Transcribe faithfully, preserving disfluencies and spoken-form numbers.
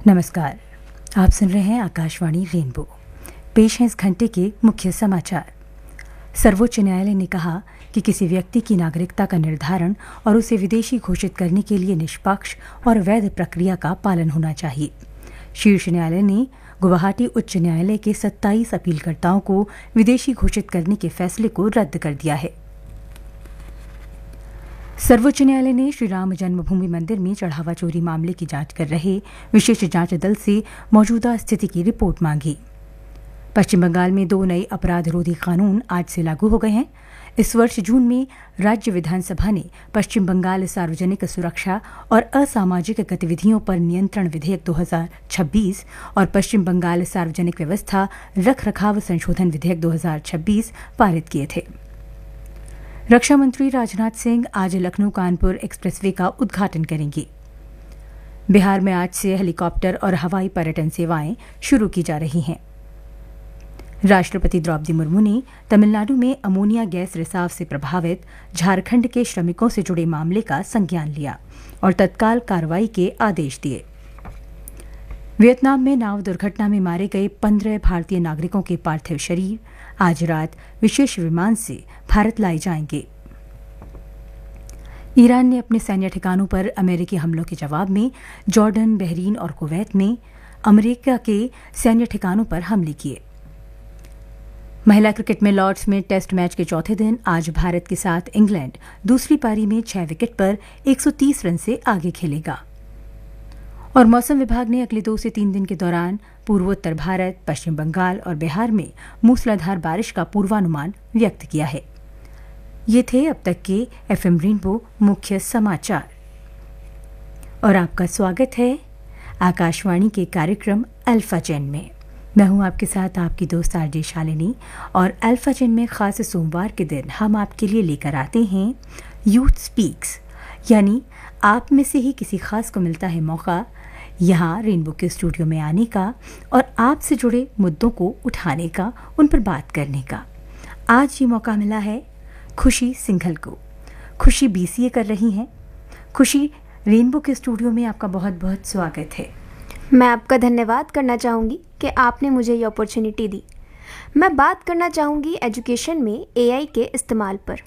नमस्कार, आप सुन रहे हैं आकाशवाणी रेनबो। पेश है इस घंटे के मुख्य समाचार। सर्वोच्च न्यायालय ने कहा कि किसी व्यक्ति की नागरिकता का निर्धारण और उसे विदेशी घोषित करने के लिए निष्पक्ष और वैध प्रक्रिया का पालन होना चाहिए। शीर्ष न्यायालय ने गुवाहाटी उच्च न्यायालय के सत्ताईस अपीलकर्ताओं को विदेशी घोषित करने के फैसले को रद्द कर दिया है। सर्वोच्च न्यायालय ने श्री राम जन्मभूमि मंदिर में चढ़ावा चोरी मामले की जांच कर रहे विशेष जांच दल से मौजूदा स्थिति की रिपोर्ट मांगी। पश्चिम बंगाल में दो नए अपराध रोधी कानून आज से लागू हो गए हैं। इस वर्ष जून में राज्य विधानसभा ने पश्चिम बंगाल सार्वजनिक सुरक्षा और असामाजिक गतिविधियों पर नियंत्रण विधेयक दो हज़ार छब्बीस और पश्चिम बंगाल सार्वजनिक व्यवस्था रख रखाव संशोधन विधेयक दो हज़ार छब्बीस पारित किए थे। रक्षा मंत्री राजनाथ सिंह आज लखनऊ कानपुर एक्सप्रेसवे का उद्घाटन करेंगे। बिहार में आज से हेलीकॉप्टर और हवाई पर्यटन सेवाएं शुरू की जा रही हैं। राष्ट्रपति द्रौपदी मुर्मू ने तमिलनाडु में अमोनिया गैस रिसाव से प्रभावित झारखंड के श्रमिकों से जुड़े मामले का संज्ञान लिया और तत्काल कार्रवाई के आदेश दिए। वियतनाम में नाव दुर्घटना में मारे गए पंद्रह भारतीय नागरिकों के पार्थिव शरीर आज रात विशेष विमान से भारत लाए जाएंगे। ईरान ने अपने सैन्य ठिकानों पर अमेरिकी हमलों के जवाब में जॉर्डन, बहरीन और कुवैत में अमेरिका के सैन्य ठिकानों पर हमले किए। महिला क्रिकेट में लॉर्ड्स में टेस्ट मैच के चौथे दिन आज भारत के साथ इंग्लैंड दूसरी पारी में छह विकेट पर एक सौ तीस रन से आगे खेलेगा। और मौसम विभाग ने अगले दो से तीन दिन के दौरान पूर्वोत्तर भारत, पश्चिम बंगाल और बिहार में मूसलाधार बारिश का पूर्वानुमान व्यक्त किया है। ये थे अब तक के एफएम रेनबो मुख्य समाचार और आपका स्वागत है आकाशवाणी के कार्यक्रम अल्फा चैन में। मैं हूं आपके साथ आपकी दोस्त आरजे शालिनी और अल्फा चैन में खास सोमवार के दिन हम आपके लिए लेकर आते हैं यूथ स्पीक्स, यानी आप में से ही किसी खास को मिलता है मौका यहाँ रेनबो के स्टूडियो में आने का और आपसे जुड़े मुद्दों को उठाने का, उन पर बात करने का। आज ये मौका मिला है खुशी सिंघल को। खुशी बीसीए कर रही हैं। खुशी, रेनबो के स्टूडियो में आपका बहुत बहुत स्वागत है। मैं आपका धन्यवाद करना चाहूँगी कि आपने मुझे ये अपॉर्चुनिटी दी। मैं बात करना चाहूँगी एजुकेशन में एआई के इस्तेमाल पर।